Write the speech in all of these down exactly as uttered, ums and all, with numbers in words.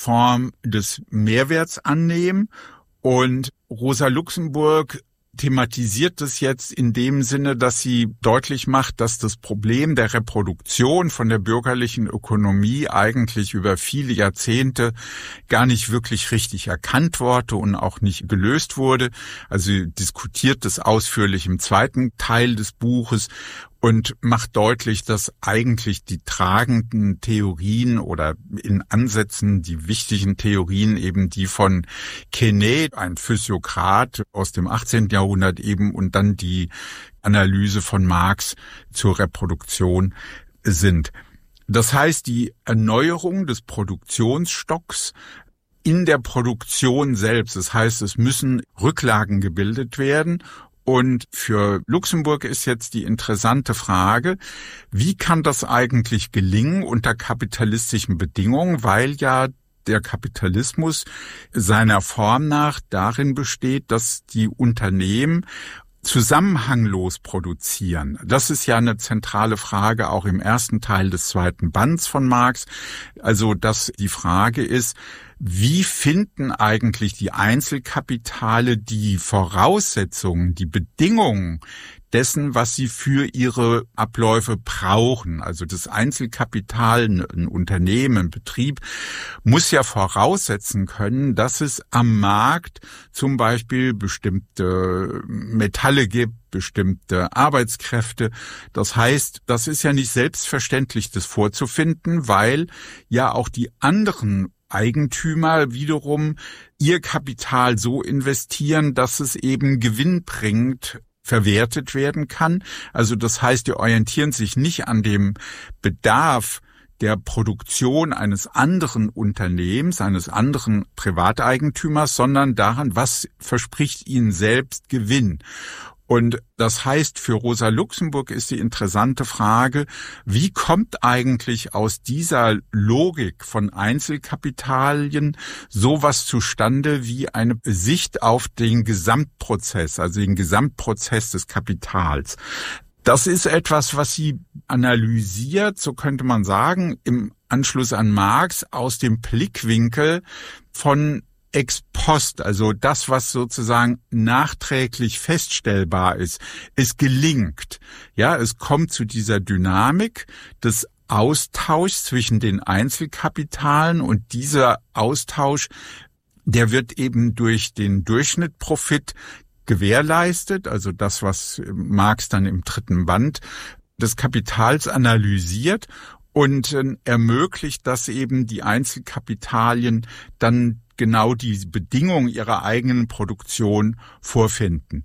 Form des Mehrwerts annehmen. Und Rosa Luxemburg thematisiert das jetzt in dem Sinne, dass sie deutlich macht, dass das Problem der Reproduktion von der bürgerlichen Ökonomie eigentlich über viele Jahrzehnte gar nicht wirklich richtig erkannt wurde und auch nicht gelöst wurde. Also sie diskutiert das ausführlich im zweiten Teil des Buches und macht deutlich, dass eigentlich die tragenden Theorien oder in Ansätzen die wichtigen Theorien eben die von Quesnay, ein Physiokrat aus dem achtzehnten Jahrhundert eben, und dann die Analyse von Marx zur Reproduktion sind. Das heißt, die Erneuerung des Produktionsstocks in der Produktion selbst, das heißt, es müssen Rücklagen gebildet werden. Und für Luxemburg ist jetzt die interessante Frage, wie kann das eigentlich gelingen unter kapitalistischen Bedingungen, weil ja der Kapitalismus seiner Form nach darin besteht, dass die Unternehmen zusammenhanglos produzieren. Das ist ja eine zentrale Frage auch im ersten Teil des zweiten Bands von Marx. Also, dass die Frage ist, wie finden eigentlich die Einzelkapitale die Voraussetzungen, die Bedingungen dessen, was sie für ihre Abläufe brauchen? Also das Einzelkapital, ein Unternehmen, ein Betrieb, muss ja voraussetzen können, dass es am Markt zum Beispiel bestimmte Metalle gibt, bestimmte Arbeitskräfte. Das heißt, das ist ja nicht selbstverständlich, das vorzufinden, weil ja auch die anderen Eigentümer wiederum ihr Kapital so investieren, dass es eben gewinnbringend verwertet werden kann. Also das heißt, die orientieren sich nicht an dem Bedarf der Produktion eines anderen Unternehmens, eines anderen Privateigentümers, sondern daran, was verspricht ihnen selbst Gewinn. Und das heißt, für Rosa Luxemburg ist die interessante Frage, wie kommt eigentlich aus dieser Logik von Einzelkapitalien sowas zustande wie eine Sicht auf den Gesamtprozess, also den Gesamtprozess des Kapitals? Das ist etwas, was sie analysiert, so könnte man sagen, im Anschluss an Marx aus dem Blickwinkel von ex post, also das, was sozusagen nachträglich feststellbar ist, es gelingt. Ja, es kommt zu dieser Dynamik des Austauschs zwischen den Einzelkapitalen und dieser Austausch, der wird eben durch den Durchschnittprofit gewährleistet, also das, was Marx dann im dritten Band des Kapitals analysiert und äh, ermöglicht, dass eben die Einzelkapitalien dann genau die Bedingungen ihrer eigenen Produktion vorfinden.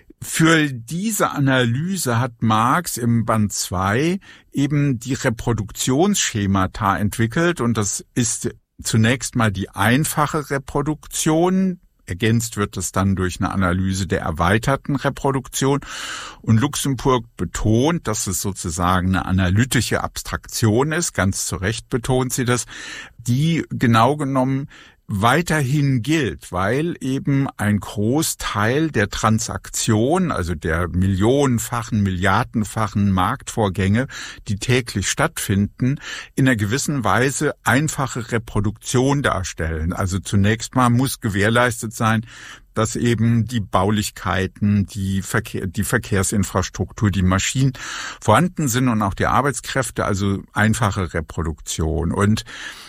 Für diese Analyse hat Marx im Band zwei eben die Reproduktionsschemata entwickelt und das ist zunächst mal die einfache Reproduktion. Ergänzt wird es dann durch eine Analyse der erweiterten Reproduktion. Und Luxemburg betont, dass es sozusagen eine analytische Abstraktion ist, ganz zu Recht betont sie das, die genau genommen weiterhin gilt, weil eben ein Großteil der Transaktion, also der millionenfachen, milliardenfachen Marktvorgänge, die täglich stattfinden, in einer gewissen Weise einfache Reproduktion darstellen. Also zunächst mal muss gewährleistet sein, dass eben die Baulichkeiten, die Verkehr, die Verkehrsinfrastruktur, die Maschinen vorhanden sind und auch die Arbeitskräfte, also einfache Reproduktion. Und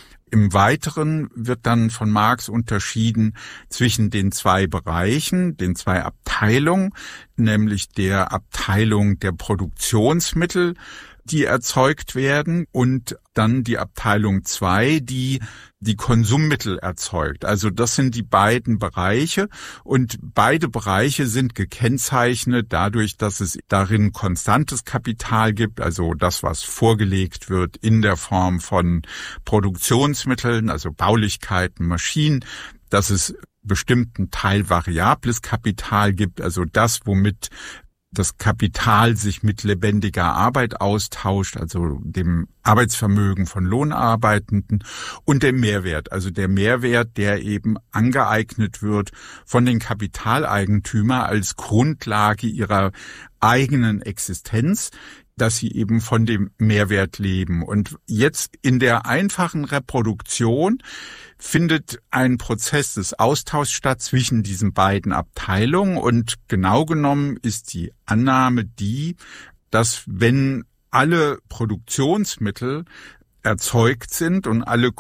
im Weiteren wird dann von Marx unterschieden zwischen den zwei Bereichen, den zwei Abteilungen, nämlich der Abteilung der Produktionsmittel, die erzeugt werden, und dann die Abteilung zwei, die die Konsummittel erzeugt. Also das sind die beiden Bereiche und beide Bereiche sind gekennzeichnet dadurch, dass es darin konstantes Kapital gibt, also das, was vorgelegt wird in der Form von Produktionsmitteln, also Baulichkeiten, Maschinen, dass es bestimmten Teil variables Kapital gibt, also das, womit das Kapital sich mit lebendiger Arbeit austauscht, also dem Arbeitsvermögen von Lohnarbeitenden, und dem Mehrwert, also der Mehrwert, der eben angeeignet wird von den Kapitaleigentümern als Grundlage ihrer eigenen Existenz. dass sie eben von dem Mehrwert leben. Und jetzt in der einfachen Reproduktion findet ein Prozess des Austauschs statt zwischen diesen beiden Abteilungen. Und genau genommen ist die Annahme die, dass wenn alle Produktionsmittel erzeugt sind und alle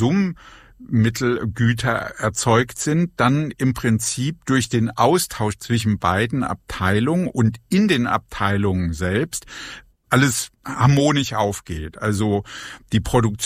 Konsummittelgüter erzeugt sind, dann im Prinzip durch den Austausch zwischen beiden Abteilungen und in den Abteilungen selbst alles harmonisch aufgeht. Also die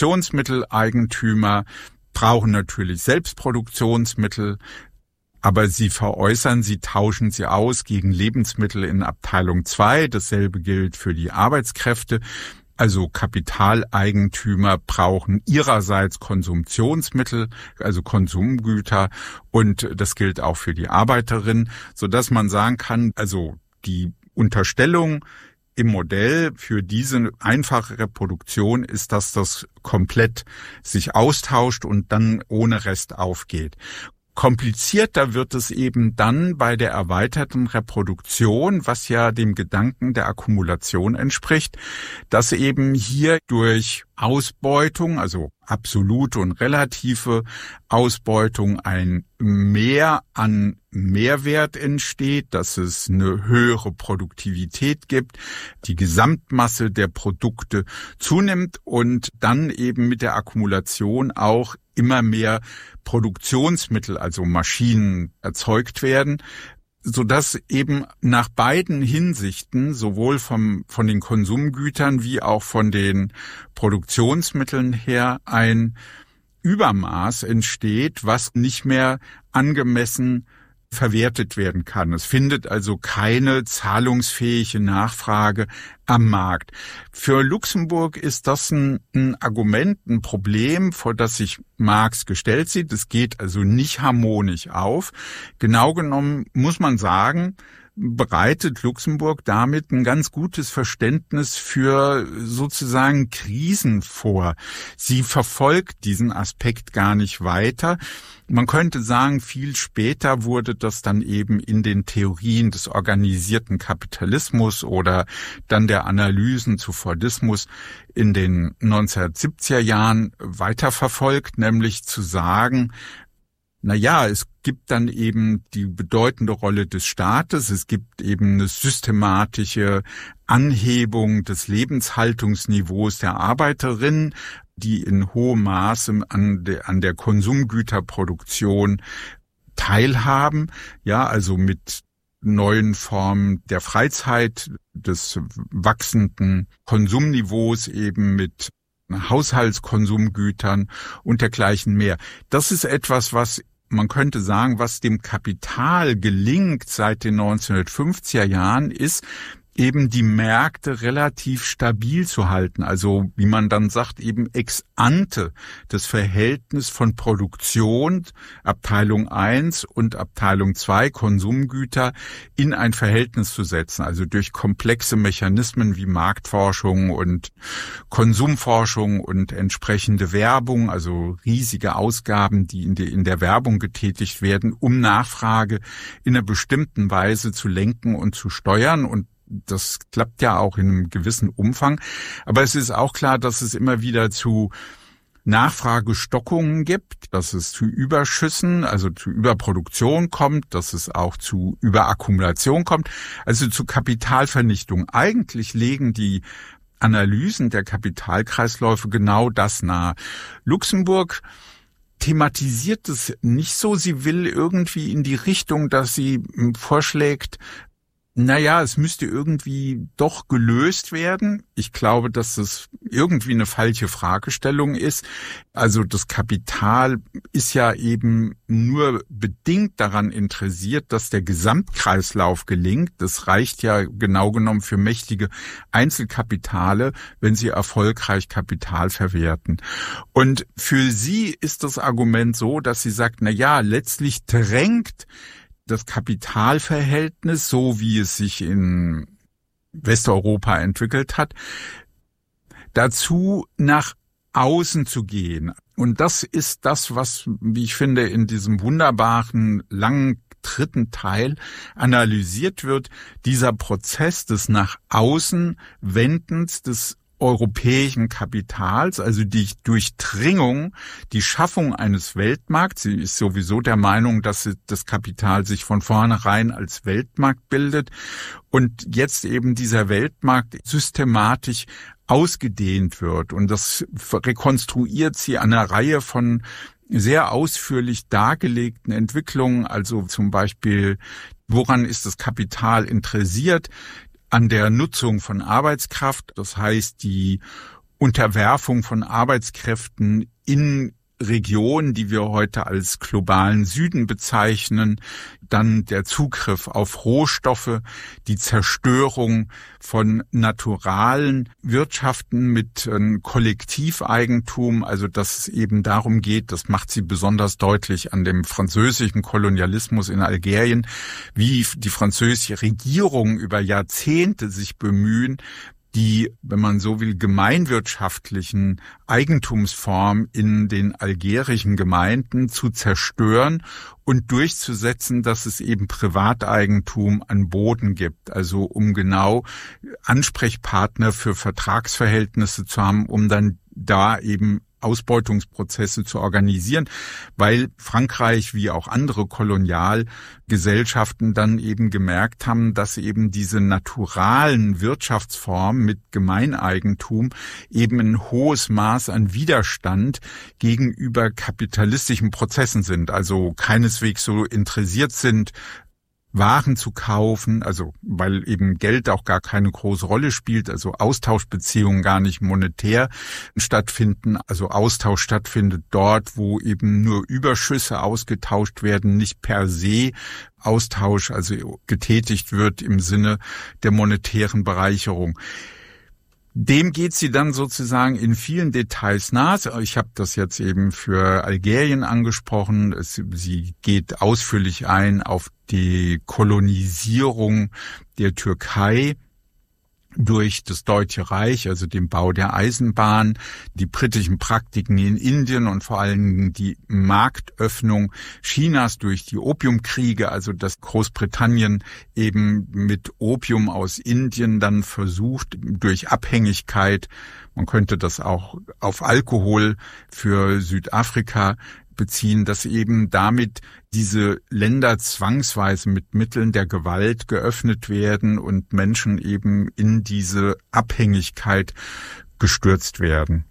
Produktionsmitteleigentümer brauchen natürlich Selbstproduktionsmittel, aber sie veräußern, sie tauschen sie aus gegen Lebensmittel in Abteilung zwei. Dasselbe gilt für die Arbeitskräfte. Also Kapitaleigentümer brauchen ihrerseits Konsumptionsmittel, also Konsumgüter, und das gilt auch für die Arbeiterin, sodass man sagen kann, also die Unterstellung im Modell für diese einfache Reproduktion ist, dass das komplett sich austauscht und dann ohne Rest aufgeht. Komplizierter wird es eben dann bei der erweiterten Reproduktion, was ja dem Gedanken der Akkumulation entspricht, dass eben hier durch Ausbeutung, also absolute und relative Ausbeutung, ein Mehr an Mehrwert entsteht, dass es eine höhere Produktivität gibt, die Gesamtmasse der Produkte zunimmt und dann eben mit der Akkumulation auch immer mehr Produktionsmittel, also Maschinen, erzeugt werden, sodass eben nach beiden Hinsichten, sowohl vom, von den Konsumgütern wie auch von den Produktionsmitteln her, ein Übermaß entsteht, was nicht mehr angemessen verwertet werden kann. Es findet also keine zahlungsfähige Nachfrage am Markt. Für Luxemburg ist das ein, ein Argument, ein Problem, vor das sich Marx gestellt sieht. Es geht also nicht harmonisch auf. Genau genommen muss man sagen, bereitet Luxemburg damit ein ganz gutes Verständnis für sozusagen Krisen vor. Sie verfolgt diesen Aspekt gar nicht weiter. Man könnte sagen, viel später wurde das dann eben in den Theorien des organisierten Kapitalismus oder dann der Analysen zu Fordismus in den neunzehnhundertsiebziger Jahren weiterverfolgt, nämlich zu sagen, na ja, es gibt dann eben die bedeutende Rolle des Staates. Es gibt eben eine systematische Anhebung des Lebenshaltungsniveaus der Arbeiterinnen, die in hohem Maße an der, an der Konsumgüterproduktion teilhaben. Ja, also mit neuen Formen der Freizeit, des wachsenden Konsumniveaus eben mit Haushaltskonsumgütern und dergleichen mehr. Das ist etwas, was man könnte sagen, was dem Kapital gelingt seit den neunzehnhundertfünfziger Jahren, ist eben die Märkte relativ stabil zu halten. Also wie man dann sagt, eben ex ante das Verhältnis von Produktion, Abteilung eins und Abteilung zwei, Konsumgüter, in ein Verhältnis zu setzen. Also durch komplexe Mechanismen wie Marktforschung und Konsumforschung und entsprechende Werbung, also riesige Ausgaben, die in der, in der Werbung getätigt werden, um Nachfrage in einer bestimmten Weise zu lenken und zu steuern. Und das klappt ja auch in einem gewissen Umfang. Aber es ist auch klar, dass es immer wieder zu Nachfragestockungen gibt, dass es zu Überschüssen, also zu Überproduktion kommt, dass es auch zu Überakkumulation kommt, also zu Kapitalvernichtung. Eigentlich legen die Analysen der Kapitalkreisläufe genau das nahe. Luxemburg thematisiert es nicht so. Sie will irgendwie in die Richtung, dass sie vorschlägt, naja, es müsste irgendwie doch gelöst werden. Ich glaube, dass das irgendwie eine falsche Fragestellung ist. Also das Kapital ist ja eben nur bedingt daran interessiert, dass der Gesamtkreislauf gelingt. Das reicht ja genau genommen für mächtige Einzelkapitale, wenn sie erfolgreich Kapital verwerten. Und für sie ist das Argument so, dass sie sagt, na ja, letztlich drängt das Kapitalverhältnis, so wie es sich in Westeuropa entwickelt hat, dazu nach außen zu gehen. Und das ist das, was, wie ich finde, in diesem wunderbaren, langen dritten Teil analysiert wird, dieser Prozess des nach außen Wendens des europäischen Kapitals, also die Durchdringung, die Schaffung eines Weltmarkts. Sie ist sowieso der Meinung, dass das Kapital sich von vornherein als Weltmarkt bildet und jetzt eben dieser Weltmarkt systematisch ausgedehnt wird. Und das rekonstruiert sie an einer Reihe von sehr ausführlich dargelegten Entwicklungen, also zum Beispiel, woran ist das Kapital interessiert? An der Nutzung von Arbeitskraft, das heißt die Unterwerfung von Arbeitskräften in Regionen, die wir heute als globalen Süden bezeichnen, dann der Zugriff auf Rohstoffe, die Zerstörung von naturalen Wirtschaften mit äh, Kollektiveigentum, also dass es eben darum geht, das macht sie besonders deutlich an dem französischen Kolonialismus in Algerien, wie die französische Regierung über Jahrzehnte sich bemühen, die, wenn man so will, gemeinwirtschaftlichen Eigentumsformen in den algerischen Gemeinden zu zerstören und durchzusetzen, dass es eben Privateigentum an Boden gibt. Also um genau Ansprechpartner für Vertragsverhältnisse zu haben, um dann da eben Ausbeutungsprozesse zu organisieren, weil Frankreich wie auch andere Kolonialgesellschaften dann eben gemerkt haben, dass eben diese naturalen Wirtschaftsformen mit Gemeineigentum eben ein hohes Maß an Widerstand gegenüber kapitalistischen Prozessen sind, also keineswegs so interessiert sind, Waren zu kaufen, also weil eben Geld auch gar keine große Rolle spielt, also Austauschbeziehungen gar nicht monetär stattfinden, also Austausch stattfindet dort, wo eben nur Überschüsse ausgetauscht werden, nicht per se Austausch, also getätigt wird im Sinne der monetären Bereicherung. Dem geht sie dann sozusagen in vielen Details nach. Ich habe das jetzt eben für Algerien angesprochen. Es, sie geht ausführlich ein auf die Kolonisierung der Türkei durch das Deutsche Reich, also den Bau der Eisenbahn, die britischen Praktiken in Indien und vor allem die Marktöffnung Chinas durch die Opiumkriege, also dass Großbritannien eben mit Opium aus Indien dann versucht, durch Abhängigkeit, man könnte das auch auf Alkohol für Südafrika beziehen, dass eben damit diese Länder zwangsweise mit Mitteln der Gewalt geöffnet werden und Menschen eben in diese Abhängigkeit gestürzt werden.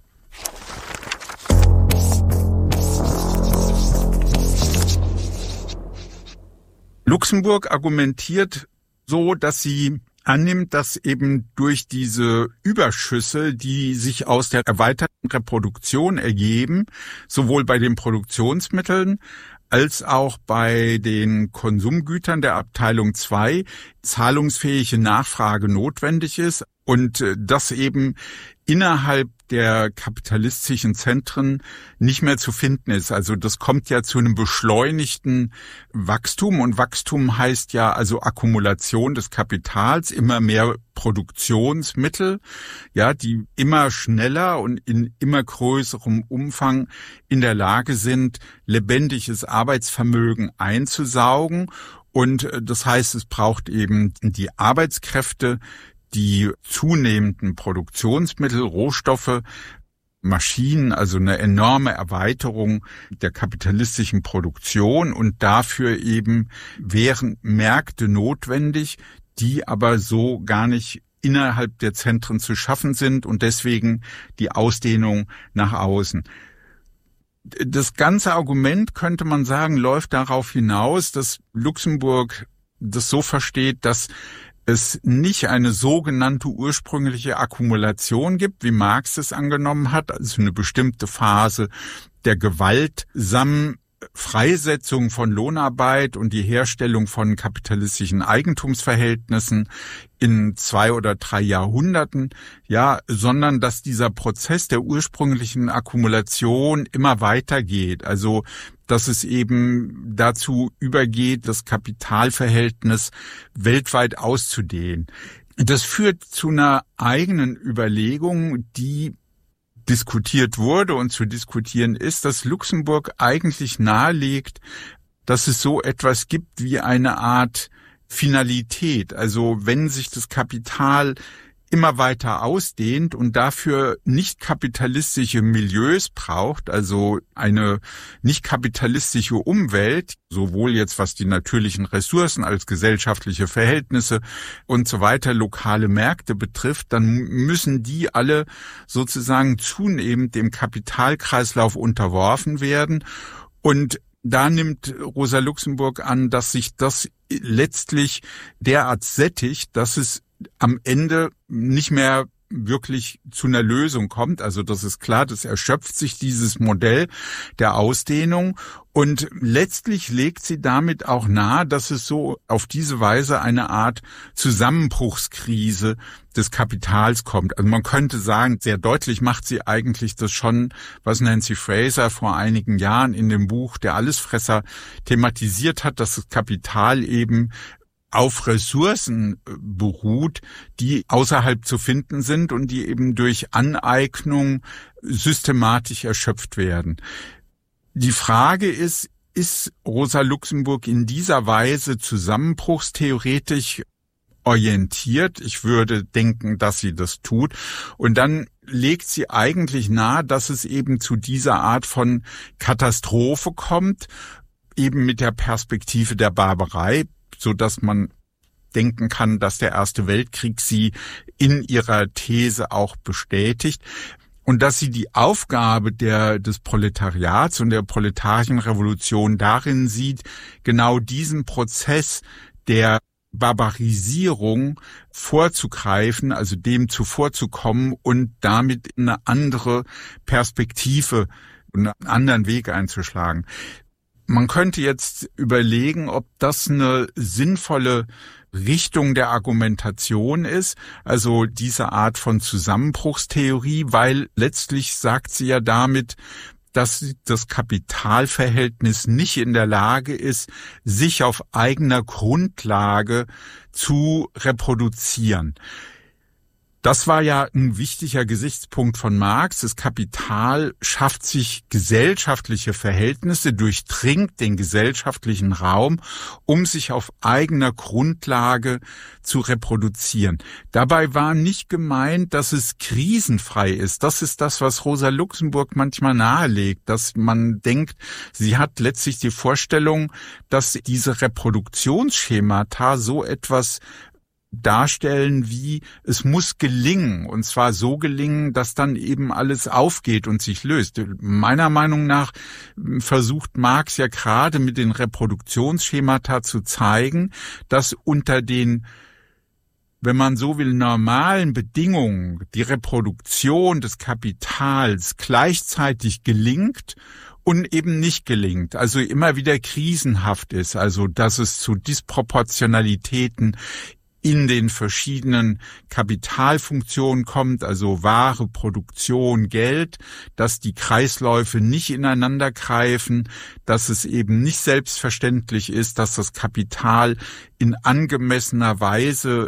Luxemburg argumentiert so, dass sie annimmt, dass eben durch diese Überschüsse, die sich aus der erweiterten Reproduktion ergeben, sowohl bei den Produktionsmitteln als auch bei den Konsumgütern der Abteilung zwei zahlungsfähige Nachfrage notwendig ist und das eben innerhalb der kapitalistischen Zentren nicht mehr zu finden ist. Also das kommt ja zu einem beschleunigten Wachstum und Wachstum heißt ja also Akkumulation des Kapitals, immer mehr Produktionsmittel, ja, die immer schneller und in immer größerem Umfang in der Lage sind, lebendiges Arbeitsvermögen einzusaugen. Und das heißt, es braucht eben die Arbeitskräfte, die zunehmenden Produktionsmittel, Rohstoffe, Maschinen, also eine enorme Erweiterung der kapitalistischen Produktion und dafür eben wären Märkte notwendig, die aber so gar nicht innerhalb der Zentren zu schaffen sind und deswegen die Ausdehnung nach außen. Das ganze Argument, könnte man sagen, läuft darauf hinaus, dass Luxemburg das so versteht, dass es nicht eine sogenannte ursprüngliche Akkumulation gibt, wie Marx es angenommen hat, also eine bestimmte Phase der gewaltsamen Freisetzung von Lohnarbeit und die Herstellung von kapitalistischen Eigentumsverhältnissen in zwei oder drei Jahrhunderten, ja, sondern dass dieser Prozess der ursprünglichen Akkumulation immer weitergeht, also dass es eben dazu übergeht, das Kapitalverhältnis weltweit auszudehnen. Das führt zu einer eigenen Überlegung, die diskutiert wurde und zu diskutieren ist, dass Luxemburg eigentlich nahelegt, dass es so etwas gibt wie eine Art Finalität. Also wenn sich das Kapital immer weiter ausdehnt und dafür nicht kapitalistische Milieus braucht, also eine nicht kapitalistische Umwelt, sowohl jetzt was die natürlichen Ressourcen als gesellschaftliche Verhältnisse und so weiter, lokale Märkte betrifft, dann müssen die alle sozusagen zunehmend dem Kapitalkreislauf unterworfen werden. Und da nimmt Rosa Luxemburg an, dass sich das letztlich derart sättigt, dass es am Ende nicht mehr wirklich zu einer Lösung kommt. Also das ist klar, das erschöpft sich dieses Modell der Ausdehnung und letztlich legt sie damit auch nahe, dass es so auf diese Weise eine Art Zusammenbruchskrise des Kapitals kommt. Also man könnte sagen, sehr deutlich macht sie eigentlich das schon, was Nancy Fraser vor einigen Jahren in dem Buch Der Allesfresser thematisiert hat, dass das Kapital eben auf Ressourcen beruht, die außerhalb zu finden sind und die eben durch Aneignung systematisch erschöpft werden. Die Frage ist, ist Rosa Luxemburg in dieser Weise zusammenbruchstheoretisch orientiert? Ich würde denken, dass sie das tut. Und dann legt sie eigentlich nahe, dass es eben zu dieser Art von Katastrophe kommt, eben mit der Perspektive der Barbarei, so dass man denken kann, dass der Erste Weltkrieg sie in ihrer These auch bestätigt und dass sie die Aufgabe der des Proletariats und der proletarischen Revolution darin sieht, genau diesen Prozess der Barbarisierung vorzugreifen, also dem zuvorzukommen und damit eine andere Perspektive und einen anderen Weg einzuschlagen. Man könnte jetzt überlegen, ob das eine sinnvolle Richtung der Argumentation ist, also diese Art von Zusammenbruchstheorie, weil letztlich sagt sie ja damit, dass das Kapitalverhältnis nicht in der Lage ist, sich auf eigener Grundlage zu reproduzieren. Das war ja ein wichtiger Gesichtspunkt von Marx. Das Kapital schafft sich gesellschaftliche Verhältnisse, durchdringt den gesellschaftlichen Raum, um sich auf eigener Grundlage zu reproduzieren. Dabei war nicht gemeint, dass es krisenfrei ist. Das ist das, was Rosa Luxemburg manchmal nahelegt, dass man denkt, sie hat letztlich die Vorstellung, dass diese Reproduktionsschemata so etwas darstellen wie, es muss gelingen, und zwar so gelingen, dass dann eben alles aufgeht und sich löst. Meiner Meinung nach versucht Marx ja gerade mit den Reproduktionsschemata zu zeigen, dass unter den, wenn man so will, normalen Bedingungen die Reproduktion des Kapitals gleichzeitig gelingt und eben nicht gelingt, also immer wieder krisenhaft ist, also dass es zu Disproportionalitäten in den verschiedenen Kapitalfunktionen kommt, also Ware, Produktion, Geld, dass die Kreisläufe nicht ineinander greifen, dass es eben nicht selbstverständlich ist, dass das Kapital in angemessener Weise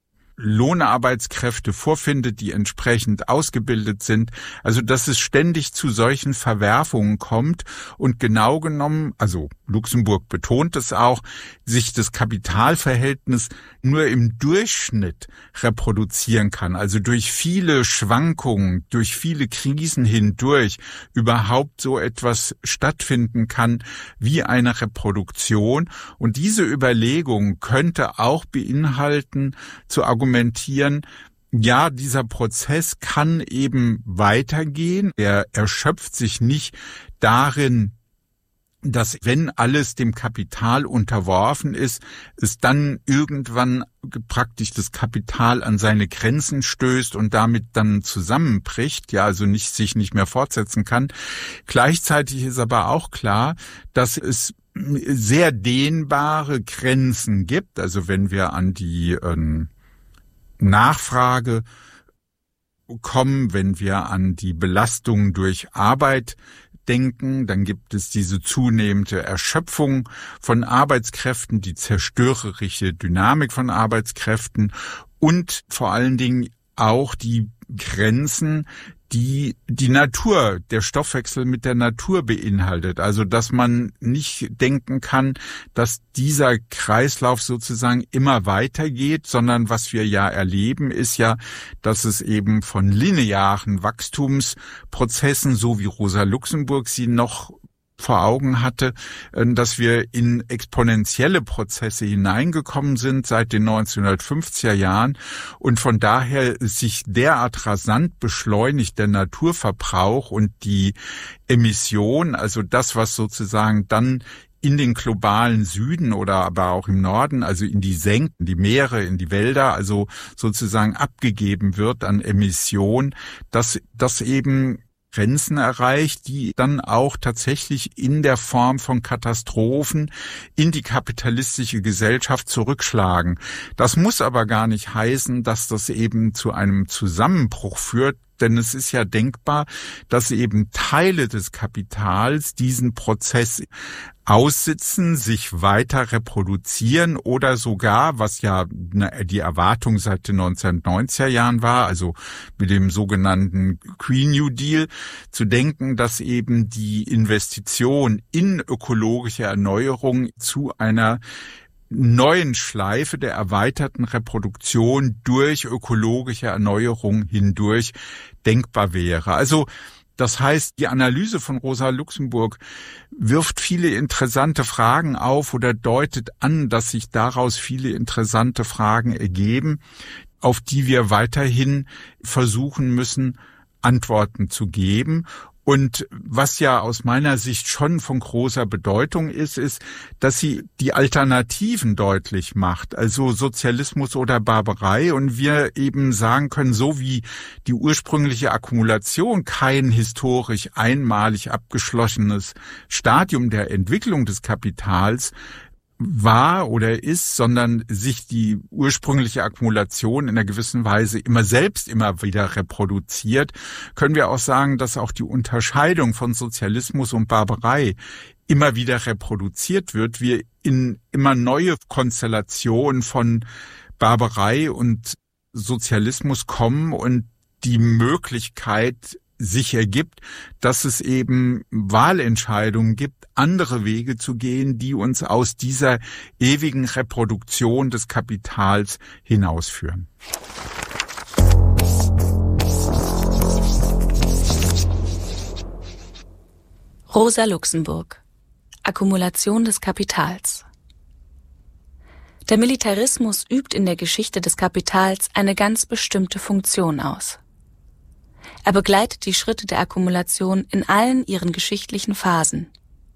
Lohnarbeitskräfte vorfindet, die entsprechend ausgebildet sind. Also dass es ständig zu solchen Verwerfungen kommt und genau genommen, also Luxemburg betont es auch, sich das Kapitalverhältnis nur im Durchschnitt reproduzieren kann, also durch viele Schwankungen, durch viele Krisen hindurch überhaupt so etwas stattfinden kann wie eine Reproduktion. Und diese Überlegung könnte auch beinhalten, zu argumentieren, ja, dieser Prozess kann eben weitergehen. Er erschöpft sich nicht darin, dass wenn alles dem Kapital unterworfen ist, es dann irgendwann praktisch das Kapital an seine Grenzen stößt und damit dann zusammenbricht, ja, also nicht, sich nicht mehr fortsetzen kann. Gleichzeitig ist aber auch klar, dass es sehr dehnbare Grenzen gibt. Also wenn wir an die ähm, Nachfrage kommen, wenn wir an die Belastung durch Arbeit denken, dann gibt es diese zunehmende Erschöpfung von Arbeitskräften, die zerstörerische Dynamik von Arbeitskräften und vor allen Dingen auch die Grenzen, die die Natur, der Stoffwechsel mit der Natur beinhaltet. Also dass man nicht denken kann, dass dieser Kreislauf sozusagen immer weitergeht, sondern was wir ja erleben, ist ja, dass es eben von linearen Wachstumsprozessen, so wie Rosa Luxemburg sie noch vor Augen hatte, dass wir in exponentielle Prozesse hineingekommen sind seit den neunzehnhundertfünfziger Jahren und von daher sich derart rasant beschleunigt der Naturverbrauch und die Emission, also das, was sozusagen dann in den globalen Süden oder aber auch im Norden, also in die Senken, die Meere, in die Wälder, also sozusagen abgegeben wird an Emission, dass das eben Grenzen erreicht, die dann auch tatsächlich in der Form von Katastrophen in die kapitalistische Gesellschaft zurückschlagen. Das muss aber gar nicht heißen, dass das eben zu einem Zusammenbruch führt, denn es ist ja denkbar, dass eben Teile des Kapitals diesen Prozess aussitzen, sich weiter reproduzieren oder sogar, was ja die Erwartung seit den neunzehnhundertneunziger Jahren war, also mit dem sogenannten Green New Deal, zu denken, dass eben die Investition in ökologische Erneuerung zu einer neuen Schleife der erweiterten Reproduktion durch ökologische Erneuerung hindurch denkbar wäre. Also das heißt, die Analyse von Rosa Luxemburg wirft viele interessante Fragen auf oder deutet an, dass sich daraus viele interessante Fragen ergeben, auf die wir weiterhin versuchen müssen, Antworten zu geben. Und was ja aus meiner Sicht schon von großer Bedeutung ist, ist, dass sie die Alternativen deutlich macht, also Sozialismus oder Barbarei. Und wir eben sagen können, so wie die ursprüngliche Akkumulation kein historisch einmalig abgeschlossenes Stadium der Entwicklung des Kapitals war oder ist, sondern sich die ursprüngliche Akkumulation in einer gewissen Weise immer selbst immer wieder reproduziert, können wir auch sagen, dass auch die Unterscheidung von Sozialismus und Barbarei immer wieder reproduziert wird, wir in immer neue Konstellationen von Barbarei und Sozialismus kommen und die Möglichkeit sich ergibt, dass es eben Wahlentscheidungen gibt, andere Wege zu gehen, die uns aus dieser ewigen Reproduktion des Kapitals hinausführen. Rosa Luxemburg. Akkumulation des Kapitals. Der Militarismus übt in der Geschichte des Kapitals eine ganz bestimmte Funktion aus. Er begleitet die Schritte der Akkumulation in allen ihren geschichtlichen Phasen.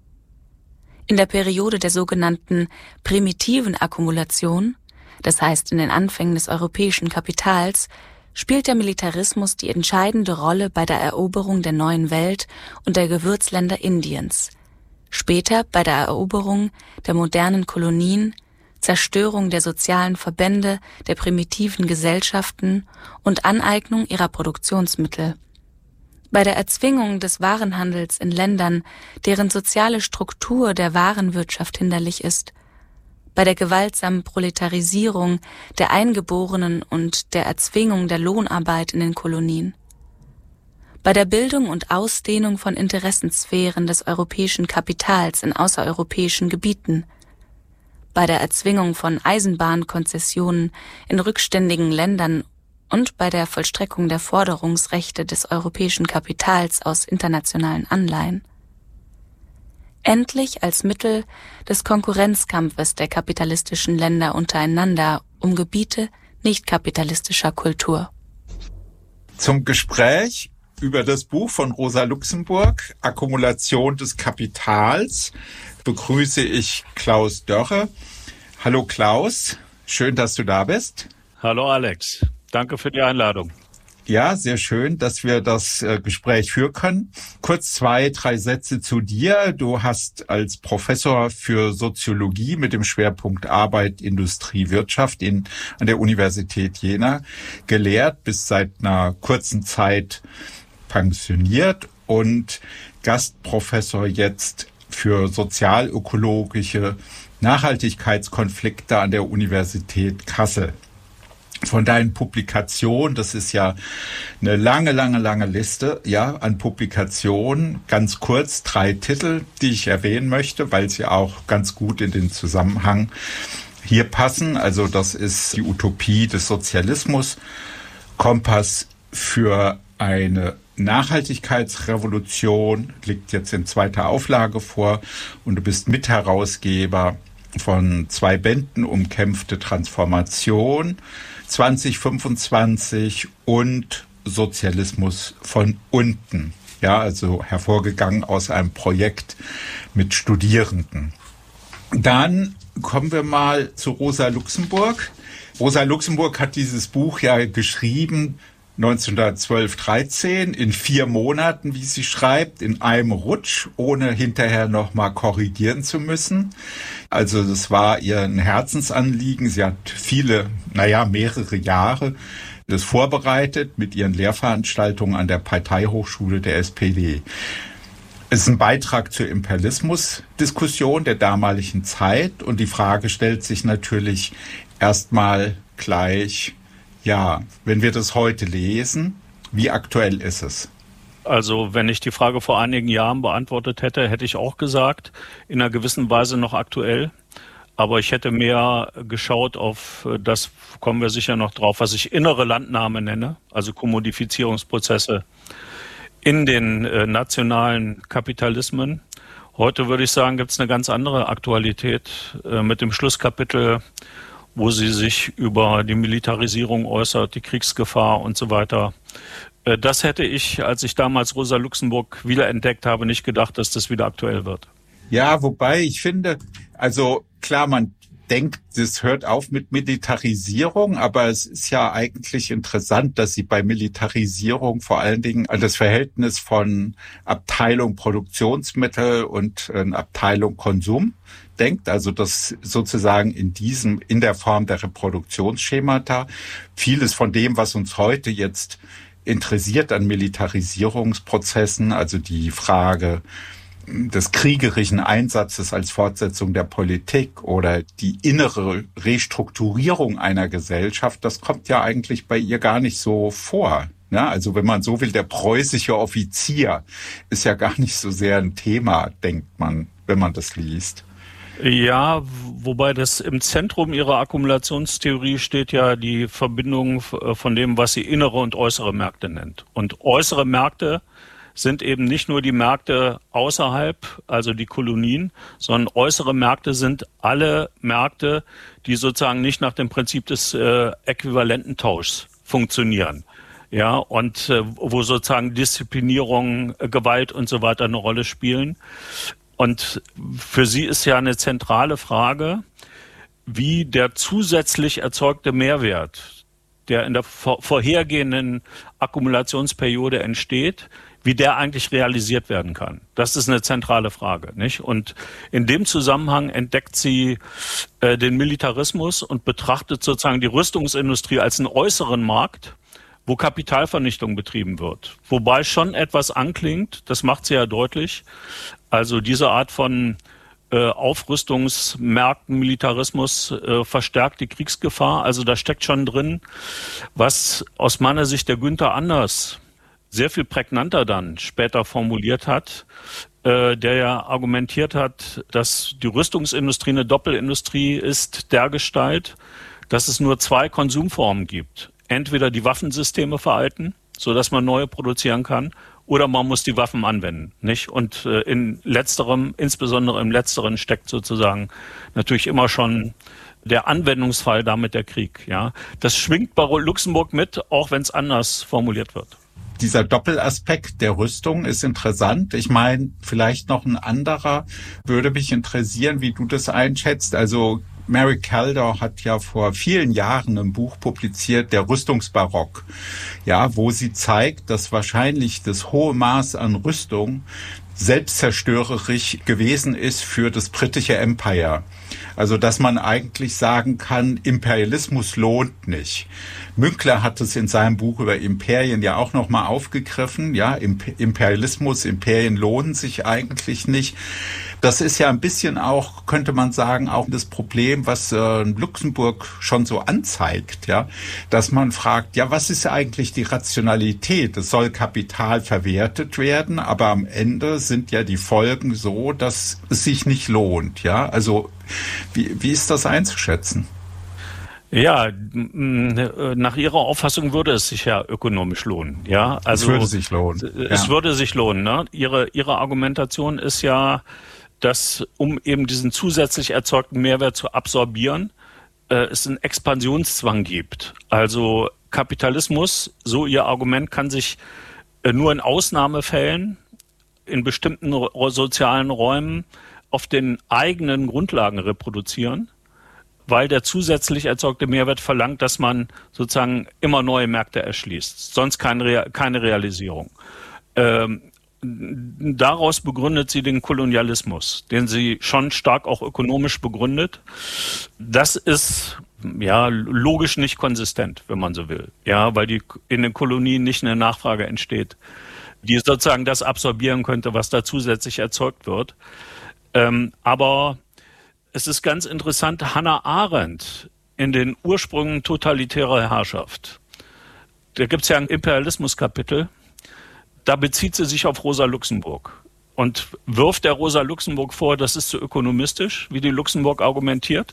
In der Periode der sogenannten primitiven Akkumulation, das heißt in den Anfängen des europäischen Kapitals, spielt der Militarismus die entscheidende Rolle bei der Eroberung der neuen Welt und der Gewürzländer Indiens, später bei der Eroberung der modernen Kolonien, Zerstörung der sozialen Verbände der primitiven Gesellschaften und Aneignung ihrer Produktionsmittel. Bei der Erzwingung des Warenhandels in Ländern, deren soziale Struktur der Warenwirtschaft hinderlich ist, bei der gewaltsamen Proletarisierung der Eingeborenen und der Erzwingung der Lohnarbeit in den Kolonien, bei der Bildung und Ausdehnung von Interessensphären des europäischen Kapitals in außereuropäischen Gebieten, bei der Erzwingung von Eisenbahnkonzessionen in rückständigen Ländern und bei der Vollstreckung der Forderungsrechte des europäischen Kapitals aus internationalen Anleihen. Endlich als Mittel des Konkurrenzkampfes der kapitalistischen Länder untereinander um Gebiete nicht-kapitalistischer Kultur. Zum Gespräch über das Buch von Rosa Luxemburg, Akkumulation des Kapitals, begrüße ich Klaus Dörre. Hallo Klaus, schön, dass du da bist. Hallo Alex, danke für die Einladung. Ja, sehr schön, dass wir das äh, Gespräch führen können. Kurz zwei, drei Sätze zu dir. Du hast als Professor für Soziologie mit dem Schwerpunkt Arbeit, Industrie, Wirtschaft in, an der Universität Jena gelehrt, bist seit einer kurzen Zeit pensioniert und Gastprofessor jetzt für sozialökologische Nachhaltigkeitskonflikte an der Universität Kassel. von deinen Publikationen, das ist ja eine lange, lange, lange Liste, ja, an Publikationen, ganz kurz drei Titel, die ich erwähnen möchte, weil sie auch ganz gut in den Zusammenhang hier passen. Also das ist die Utopie des Sozialismus, Kompass für eine Nachhaltigkeitsrevolution, liegt jetzt in zweiter Auflage vor, und du bist Mitherausgeber von zwei Bänden, Umkämpfte Transformation zwanzig fünfundzwanzig und Sozialismus von unten. Ja, also hervorgegangen aus einem Projekt mit Studierenden. Dann kommen wir mal zu Rosa Luxemburg. Rosa Luxemburg hat dieses Buch ja geschrieben neunzehnhundertzwölf, dreizehn, in vier Monaten, wie sie schreibt, in einem Rutsch, ohne hinterher nochmal korrigieren zu müssen. Also das war ihr ein Herzensanliegen. Sie hat viele, naja, mehrere Jahre das vorbereitet mit ihren Lehrveranstaltungen an der Parteihochschule der S P D. Es ist ein Beitrag zur Imperialismus-Diskussion der damaligen Zeit, und die Frage stellt sich natürlich erstmal gleich, ja, wenn wir das heute lesen, wie aktuell ist es? Also wenn ich die Frage vor einigen Jahren beantwortet hätte, hätte ich auch gesagt, in einer gewissen Weise noch aktuell. Aber ich hätte mehr geschaut auf, das kommen wir sicher noch drauf, was ich innere Landnahme nenne, also Kommodifizierungsprozesse in den äh, nationalen Kapitalismen. Heute würde ich sagen, gibt es eine ganz andere Aktualität äh, mit dem Schlusskapitel, wo sie sich über die Militarisierung äußert, die Kriegsgefahr und so weiter. Äh, das hätte ich, als ich damals Rosa Luxemburg wiederentdeckt habe, nicht gedacht, dass das wieder aktuell wird. Ja, wobei ich finde, also klar, man denkt, das hört auf mit Militarisierung, aber es ist ja eigentlich interessant, dass sie bei Militarisierung vor allen Dingen an das Verhältnis von Abteilung Produktionsmittel und äh, Abteilung Konsum denkt, also das sozusagen in diesem, in der Form der Reproduktionsschemata vieles von dem, was uns heute jetzt interessiert an Militarisierungsprozessen, also die Frage des kriegerischen Einsatzes als Fortsetzung der Politik oder die innere Restrukturierung einer Gesellschaft, das kommt ja eigentlich bei ihr gar nicht so vor. Ja, also wenn man so will, der preußische Offizier ist ja gar nicht so sehr ein Thema, denkt man, wenn man das liest. Ja, wobei das im Zentrum ihrer Akkumulationstheorie steht ja die Verbindung von dem, was sie innere und äußere Märkte nennt. Und äußere Märkte sind eben nicht nur die Märkte außerhalb, also die Kolonien, sondern äußere Märkte sind alle Märkte, die sozusagen nicht nach dem Prinzip des äh, Äquivalententauschs funktionieren. Ja, und äh, wo sozusagen Disziplinierung, äh, Gewalt und so weiter eine Rolle spielen. Und für sie ist ja eine zentrale Frage, wie der zusätzlich erzeugte Mehrwert, der in der vor- vorhergehenden Akkumulationsperiode entsteht, wie der eigentlich realisiert werden kann. Das ist eine zentrale Frage, nicht? Und in dem Zusammenhang entdeckt sie äh, den Militarismus und betrachtet sozusagen die Rüstungsindustrie als einen äußeren Markt, wo Kapitalvernichtung betrieben wird. Wobei schon etwas anklingt, das macht sie ja deutlich, also diese Art von äh, Aufrüstungsmärkten, Militarismus äh, verstärkt die Kriegsgefahr. Also da steckt schon drin, was aus meiner Sicht der Günther Anders sehr viel prägnanter dann später formuliert hat, äh, der ja argumentiert hat, dass die Rüstungsindustrie eine Doppelindustrie ist dergestalt, dass es nur zwei Konsumformen gibt. Entweder die Waffensysteme veralten, sodass man neue produzieren kann, oder man muss die Waffen anwenden, nicht? Und äh, in letzterem, insbesondere im letzteren, steckt sozusagen natürlich immer schon der Anwendungsfall, damit der Krieg. Ja, das schwingt bei Luxemburg mit, auch wenn es anders formuliert wird. Dieser Doppelaspekt der Rüstung ist interessant. Ich meine, vielleicht noch ein anderer würde mich interessieren, wie du das einschätzt. Also Mary Kaldor hat ja vor vielen Jahren ein Buch publiziert, der Rüstungsbarock, ja, wo sie zeigt, dass wahrscheinlich das hohe Maß an Rüstung selbstzerstörerisch gewesen ist für das britische Empire. Also, dass man eigentlich sagen kann, Imperialismus lohnt nicht. Münkler hat es in seinem Buch über Imperien ja auch nochmal aufgegriffen. Ja, Imperialismus, Imperien lohnen sich eigentlich nicht. Das ist ja ein bisschen auch, könnte man sagen, auch das Problem, was äh, Luxemburg schon so anzeigt, ja, dass man fragt, ja, was ist eigentlich die Rationalität? Es soll Kapital verwertet werden, aber am Ende sind ja die Folgen so, dass es sich nicht lohnt, ja. Also wie, wie ist das einzuschätzen? Ja, nach Ihrer Auffassung würde es sich ja ökonomisch lohnen. Ja, also es würde sich lohnen. Es ja. würde sich lohnen. Ne? Ihre Ihre Argumentation ist ja, dass um eben diesen zusätzlich erzeugten Mehrwert zu absorbieren, äh, es einen Expansionszwang gibt. Also Kapitalismus, so Ihr Argument, kann sich äh, nur in Ausnahmefällen in bestimmten sozialen Räumen auf den eigenen Grundlagen reproduzieren, weil der zusätzlich erzeugte Mehrwert verlangt, dass man sozusagen immer neue Märkte erschließt. Sonst keine, keine Realisierung. Ähm, daraus begründet sie den Kolonialismus, den sie schon stark auch ökonomisch begründet. Das ist ja logisch nicht konsistent, wenn man so will. Ja, weil die in den Kolonien nicht eine Nachfrage entsteht, die sozusagen das absorbieren könnte, was da zusätzlich erzeugt wird. Ähm, aber es ist ganz interessant, Hannah Arendt in den Ursprüngen totalitärer Herrschaft. Da gibt es ja ein Imperialismus-Kapitel. Da bezieht sie sich auf Rosa Luxemburg und wirft der Rosa Luxemburg vor, das ist zu ökonomistisch, wie die Luxemburg argumentiert,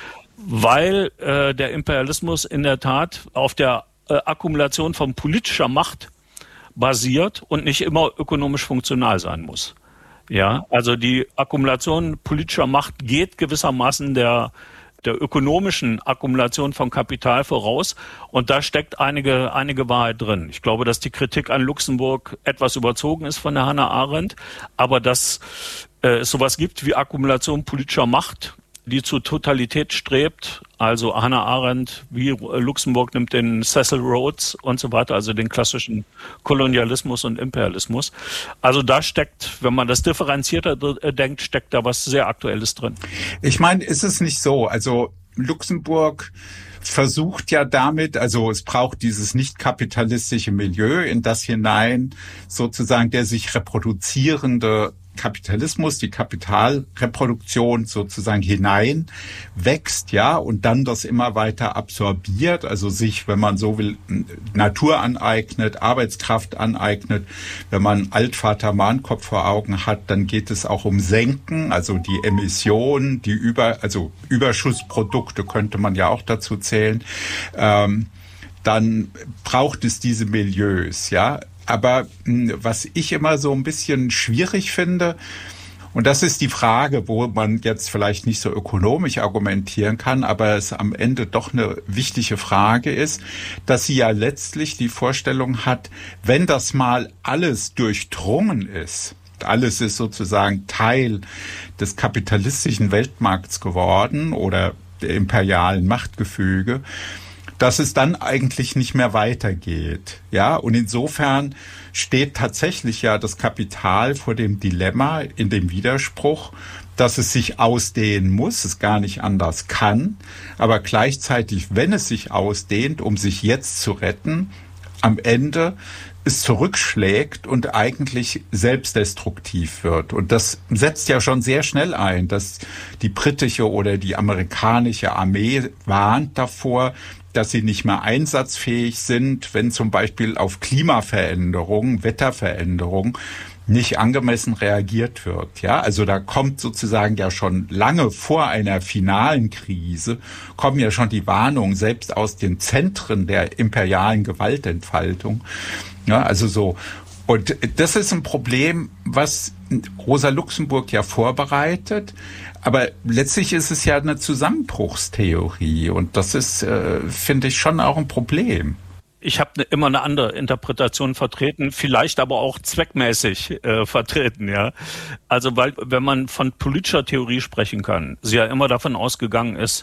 weil äh, der Imperialismus in der Tat auf der äh, Akkumulation von politischer Macht basiert und nicht immer ökonomisch funktional sein muss. Ja, also die Akkumulation politischer Macht geht gewissermaßen der der ökonomischen Akkumulation von Kapital voraus. Und da steckt einige einige Wahrheit drin. Ich glaube, dass die Kritik an Luxemburg etwas überzogen ist von der Hannah Arendt, aber dass äh, es sowas gibt wie Akkumulation politischer Macht, die zur Totalität strebt. Also Hannah Arendt wie Luxemburg nimmt den Cecil Rhodes und so weiter, also den klassischen Kolonialismus und Imperialismus. Also da steckt, wenn man das differenzierter denkt, steckt da was sehr Aktuelles drin. Ich meine, ist es nicht so? Also Luxemburg versucht ja damit, also es braucht dieses nicht kapitalistische Milieu, in das hinein sozusagen der sich reproduzierende Kapitalismus, die Kapitalreproduktion sozusagen hinein wächst, ja, und dann das immer weiter absorbiert, also sich, wenn man so will, Natur aneignet, Arbeitskraft aneignet. Wenn man Altvater Mahnkopf vor Augen hat, dann geht es auch um Senken, also die Emissionen, die über, also Überschussprodukte könnte man ja auch dazu zählen. Ähm, dann braucht es diese Milieus, ja. Aber was ich immer so ein bisschen schwierig finde, und das ist die Frage, wo man jetzt vielleicht nicht so ökonomisch argumentieren kann, aber es am Ende doch eine wichtige Frage ist, dass sie ja letztlich die Vorstellung hat, wenn das mal alles durchdrungen ist, alles ist sozusagen Teil des kapitalistischen Weltmarkts geworden oder der imperialen Machtgefüge, dass es dann eigentlich nicht mehr weitergeht. Ja, und insofern steht tatsächlich ja das Kapital vor dem Dilemma, in dem Widerspruch, dass es sich ausdehnen muss, es gar nicht anders kann, aber gleichzeitig, wenn es sich ausdehnt, um sich jetzt zu retten, am Ende es zurückschlägt und eigentlich selbstdestruktiv wird. Und das setzt ja schon sehr schnell ein, dass die britische oder die amerikanische Armee warnt davor, dass sie nicht mehr einsatzfähig sind, wenn zum Beispiel auf Klimaveränderungen, Wetterveränderungen nicht angemessen reagiert wird. Ja, also da kommt sozusagen ja schon lange vor einer finalen Krise, kommen ja schon die Warnungen selbst aus den Zentren der imperialen Gewaltentfaltung. Ja, also so. Und das ist ein Problem, was Rosa Luxemburg ja vorbereitet. Aber letztlich ist es ja eine Zusammenbruchstheorie. Und das ist, äh, finde ich, schon auch ein Problem. Ich habe ne, immer eine andere Interpretation vertreten, vielleicht aber auch zweckmäßig äh, vertreten, ja. Also weil, wenn man von politischer Theorie sprechen kann, sie ja immer davon ausgegangen ist,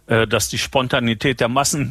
äh, dass die Spontanität der Massen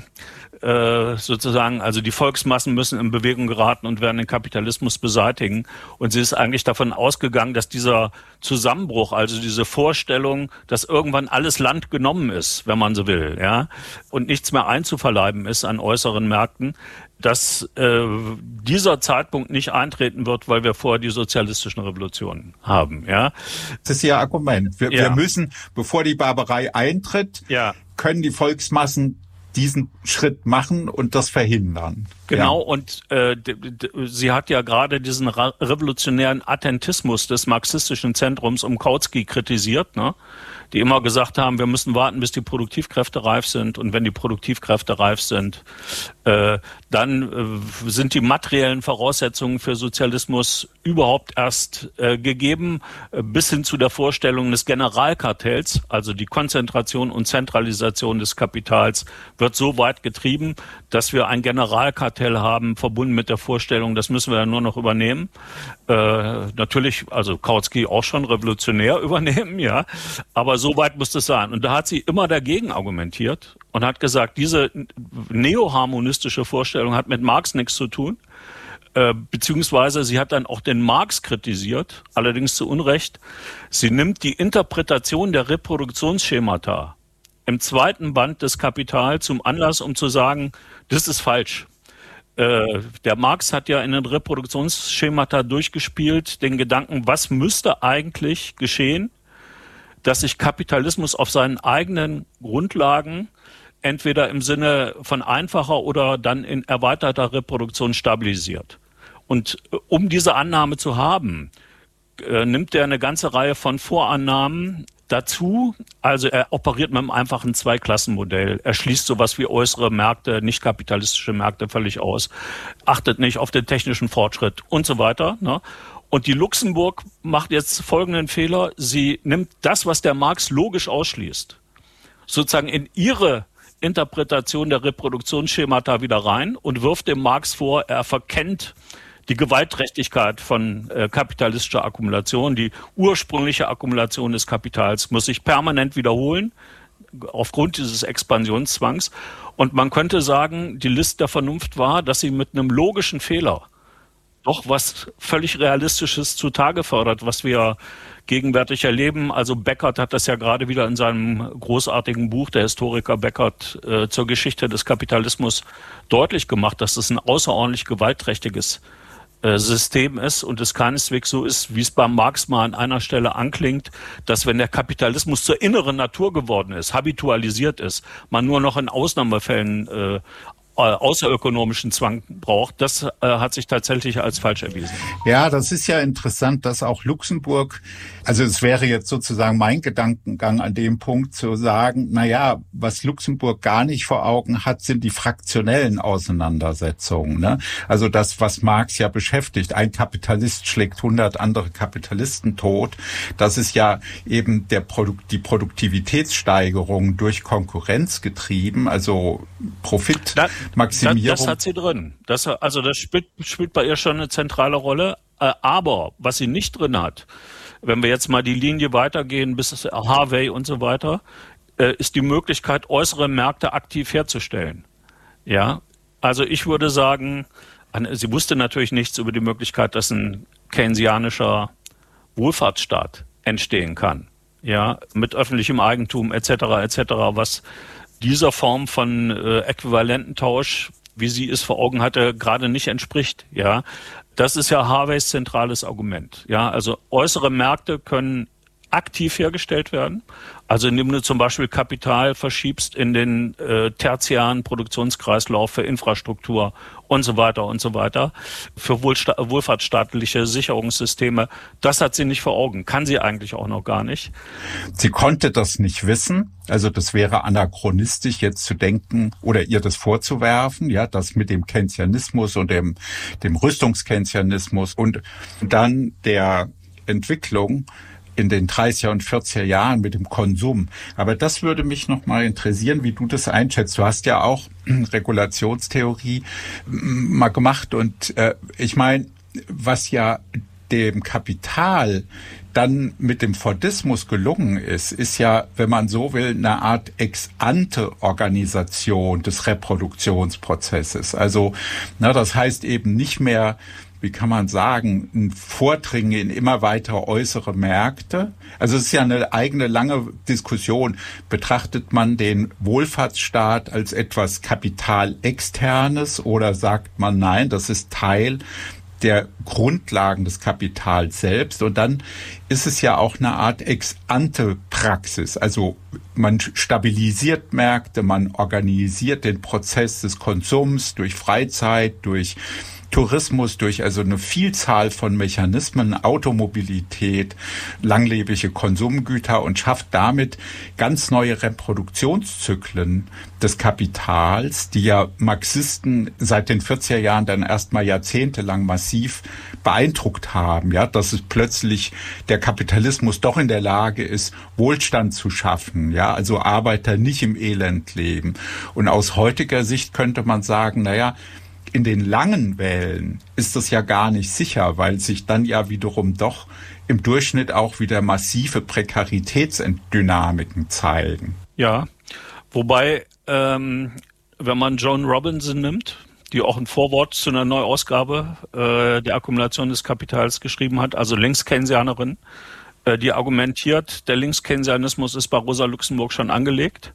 äh, sozusagen, also die Volksmassen müssen in Bewegung geraten und werden den Kapitalismus beseitigen. Und sie ist eigentlich davon ausgegangen, dass dieser Zusammenbruch, also diese Vorstellung, dass irgendwann alles Land genommen ist, wenn man so will, ja, und nichts mehr einzuverleiben ist an äußeren Märkten, dass äh, dieser Zeitpunkt nicht eintreten wird, weil wir vorher die sozialistischen Revolutionen haben. Ja, das ist Ihr Argument. Wir, ja. wir müssen, bevor die Barbarei eintritt, ja. können die Volksmassen diesen Schritt machen und das verhindern. Genau, ja. und äh, d- d- sie hat ja gerade diesen ra- revolutionären Attentismus des marxistischen Zentrums um Kautsky kritisiert, ne? Die immer gesagt haben, wir müssen warten, bis die Produktivkräfte reif sind. Und wenn die Produktivkräfte reif sind, äh, dann äh, sind die materiellen Voraussetzungen für Sozialismus überhaupt erst äh, gegeben, äh, bis hin zu der Vorstellung des Generalkartells, also die Konzentration und Zentralisation des Kapitals, wird so weit getrieben, dass wir ein Generalkartell haben, verbunden mit der Vorstellung, das müssen wir ja nur noch übernehmen. Äh, natürlich, also Kautsky auch schon revolutionär übernehmen, ja, aber so weit muss es sein. Und da hat sie immer dagegen argumentiert und hat gesagt, diese neoharmonistische Vorstellung hat mit Marx nichts zu tun, äh, beziehungsweise sie hat dann auch den Marx kritisiert, allerdings zu Unrecht. Sie nimmt die Interpretation der Reproduktionsschemata im zweiten Band des Kapital zum Anlass, um zu sagen, das ist falsch. Äh, der Marx hat ja in den Reproduktionsschemata durchgespielt, den Gedanken, was müsste eigentlich geschehen, dass sich Kapitalismus auf seinen eigenen Grundlagen entweder im Sinne von einfacher oder dann in erweiterter Reproduktion stabilisiert. Und äh, um diese Annahme zu haben, äh, nimmt er eine ganze Reihe von Vorannahmen dazu. Also er operiert mit einem einfachen Zweiklassenmodell. Er schließt sowas wie äußere Märkte, nicht kapitalistische Märkte völlig aus, achtet nicht auf den technischen Fortschritt und so weiter, ne? Und die Luxemburg macht jetzt folgenden Fehler. Sie nimmt das, was der Marx logisch ausschließt, sozusagen in ihre Interpretation der Reproduktionsschemata wieder rein und wirft dem Marx vor, er verkennt die Gewaltträchtigkeit von äh, kapitalistischer Akkumulation. Die ursprüngliche Akkumulation des Kapitals muss sich permanent wiederholen aufgrund dieses Expansionszwangs. Und man könnte sagen, die List der Vernunft war, dass sie mit einem logischen Fehler doch was völlig Realistisches zutage fördert, was wir gegenwärtig erleben. Also Beckert hat das ja gerade wieder in seinem großartigen Buch, der Historiker Beckert, äh, zur Geschichte des Kapitalismus deutlich gemacht, dass es ein außerordentlich gewaltträchtiges äh, System ist und es keineswegs so ist, wie es beim Marx mal an einer Stelle anklingt, dass wenn der Kapitalismus zur inneren Natur geworden ist, habitualisiert ist, man nur noch in Ausnahmefällen äh, außerökonomischen Zwang braucht, das äh, hat sich tatsächlich als falsch erwiesen. Ja, das ist ja interessant, dass auch Luxemburg, also es wäre jetzt sozusagen mein Gedankengang an dem Punkt zu sagen, na ja, was Luxemburg gar nicht vor Augen hat, sind die fraktionellen Auseinandersetzungen, ne? Also das, was Marx ja beschäftigt, ein Kapitalist schlägt hundert andere Kapitalisten tot, das ist ja eben der Produkt, die Produktivitätssteigerung durch Konkurrenz getrieben, also Profit. Da Maximierung. Das, das hat sie drin. Das, also das spielt, spielt bei ihr schon eine zentrale Rolle. Äh, aber was sie nicht drin hat, wenn wir jetzt mal die Linie weitergehen bis Harvey und so weiter, äh, ist die Möglichkeit, äußere Märkte aktiv herzustellen. Ja, also ich würde sagen, sie wusste natürlich nichts über die Möglichkeit, dass ein keynesianischer Wohlfahrtsstaat entstehen kann. Ja, mit öffentlichem Eigentum et cetera et cetera, was dieser Form von äh, Äquivalententausch, wie sie es vor Augen hatte, gerade nicht entspricht. Ja, das ist ja Harveys zentrales Argument. Ja, also äußere Märkte können aktiv hergestellt werden. Also indem du zum Beispiel Kapital verschiebst in den äh, tertiären Produktionskreislauf für Infrastruktur und so weiter und so weiter, für Wohlsta- wohlfahrtsstaatliche Sicherungssysteme. Das hat sie nicht vor Augen, kann sie eigentlich auch noch gar nicht. Sie konnte das nicht wissen. Also das wäre anachronistisch jetzt zu denken oder ihr das vorzuwerfen, ja, das mit dem Keynesianismus und dem, dem Rüstungskeynesianismus und dann der Entwicklung in den dreißiger und vierziger Jahren mit dem Konsum. Aber das würde mich noch mal interessieren, wie du das einschätzt. Du hast ja auch Regulationstheorie mal gemacht und äh, ich meine, was ja dem Kapital dann mit dem Fordismus gelungen ist, ist ja, wenn man so will, eine Art Ex-ante-Organisation des Reproduktionsprozesses. Also, na, das heißt eben nicht mehr, wie kann man sagen, ein Vordringen in immer weiter äußere Märkte. Also es ist ja eine eigene lange Diskussion. Betrachtet man den Wohlfahrtsstaat als etwas Kapitalexternes oder sagt man, nein, das ist Teil der Grundlagen des Kapitals selbst? Und dann ist es ja auch eine Art Ex-ante-Praxis. Also man stabilisiert Märkte, man organisiert den Prozess des Konsums durch Freizeit, durch Tourismus, durch also eine Vielzahl von Mechanismen, Automobilität, langlebige Konsumgüter und schafft damit ganz neue Reproduktionszyklen des Kapitals, die ja Marxisten seit den vierziger Jahren dann erstmal jahrzehntelang massiv beeindruckt haben, ja, dass es plötzlich der Kapitalismus doch in der Lage ist, Wohlstand zu schaffen, ja, also Arbeiter nicht im Elend leben. Und aus heutiger Sicht könnte man sagen, naja, in den langen Wellen ist das ja gar nicht sicher, weil sich dann ja wiederum doch im Durchschnitt auch wieder massive Prekaritätsdynamiken zeigen. Ja, wobei, ähm, wenn man Joan Robinson nimmt, die auch ein Vorwort zu einer Neuausgabe äh, der Akkumulation des Kapitals geschrieben hat, also Linkskeynesianerin, äh, die argumentiert, der Linkskeynesianismus ist bei Rosa Luxemburg schon angelegt.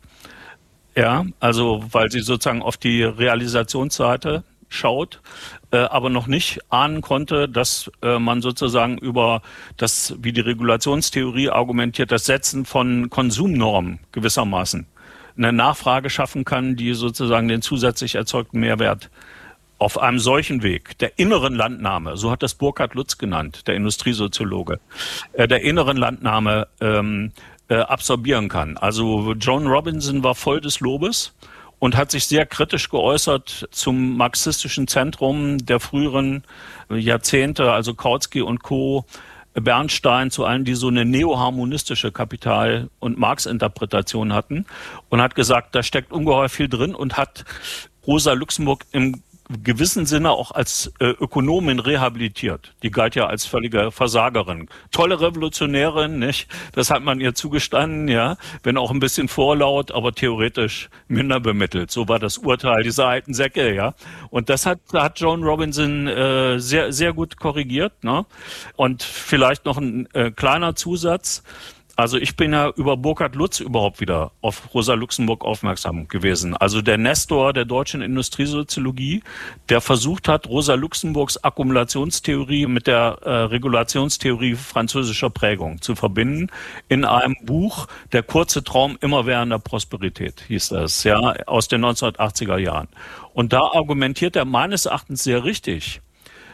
Ja, also weil sie sozusagen auf die Realisationsseite schaut, äh, aber noch nicht ahnen konnte, dass äh, man sozusagen über das, wie die Regulationstheorie argumentiert, das Setzen von Konsumnormen gewissermaßen eine Nachfrage schaffen kann, die sozusagen den zusätzlich erzeugten Mehrwert auf einem solchen Weg der inneren Landnahme, so hat das Burkhard Lutz genannt, der Industriesoziologe, äh, der inneren Landnahme ähm, äh, absorbieren kann. Also Joan Robinson war voll des Lobes und hat sich sehr kritisch geäußert zum marxistischen Zentrum der früheren Jahrzehnte, also Kautsky und Co., Bernstein, zu allen, die so eine neoharmonistische Kapital- und Marx-Interpretation hatten, und hat gesagt, da steckt ungeheuer viel drin, und hat Rosa Luxemburg im gewissen Sinne auch als äh, Ökonomin rehabilitiert. Die galt ja als völlige Versagerin. Tolle Revolutionärin, nicht? Das hat man ihr zugestanden, ja. Wenn auch ein bisschen vorlaut, aber theoretisch minder bemittelt. So war das Urteil dieser alten Säcke, ja. Und das hat, hat Joan Robinson äh, sehr, sehr gut korrigiert, ne? Und vielleicht noch ein äh, kleiner Zusatz. Also ich bin ja über Burkhard Lutz überhaupt wieder auf Rosa Luxemburg aufmerksam gewesen. Also der Nestor der deutschen Industriesoziologie, der versucht hat, Rosa Luxemburgs Akkumulationstheorie mit der äh, Regulationstheorie französischer Prägung zu verbinden in einem Buch, Der kurze Traum immerwährender Prosperität, hieß das, ja, aus den neunzehnhundertachtziger Jahren. Und da argumentiert er meines Erachtens sehr richtig,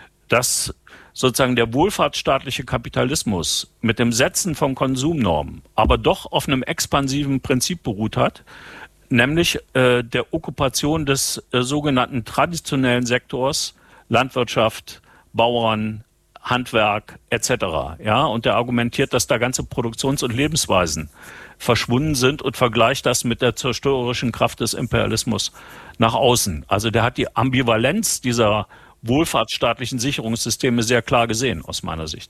dass sozusagen der wohlfahrtsstaatliche Kapitalismus mit dem Setzen von Konsumnormen aber doch auf einem expansiven Prinzip beruht hat, nämlich äh, der Okkupation des äh, sogenannten traditionellen Sektors, Landwirtschaft, Bauern, Handwerk et cetera. Ja, und der argumentiert, dass da ganze Produktions- und Lebensweisen verschwunden sind, und vergleicht das mit der zerstörerischen Kraft des Imperialismus nach außen. Also der hat die Ambivalenz dieser wohlfahrtsstaatlichen Sicherungssysteme sehr klar gesehen, aus meiner Sicht.